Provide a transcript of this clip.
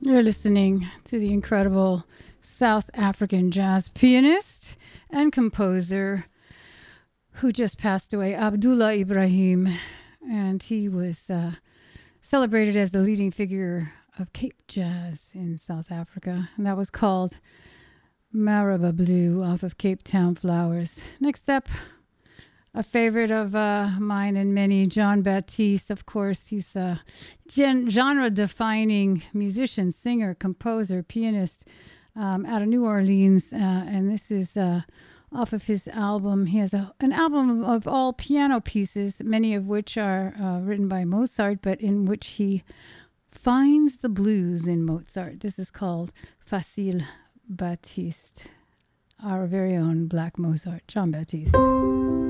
You're listening to the incredible South African jazz pianist and composer who just passed away, Abdullah Ibrahim. And he was celebrated as the leading figure of Cape Jazz in South Africa. And that was called Maraba Blue off of Cape Town Flowers. Next up, a favorite of mine and many, Jon Batiste. Of course, he's a genre-defining musician, singer, composer, pianist out of New Orleans. And this is off of his album. He has an album of all piano pieces, many of which are written by Mozart, but in which he finds the blues in Mozart. This is called Facile Batiste, our very own Black Mozart, Jon Batiste.